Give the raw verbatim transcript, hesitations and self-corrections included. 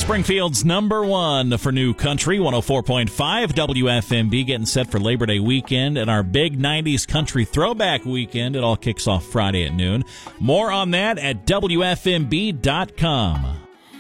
Springfield's number one for new country, one oh four point five W F M B, getting set for Labor Day weekend and our big nineties country throwback weekend. It all kicks off Friday at noon. More on that at W F M B dot com.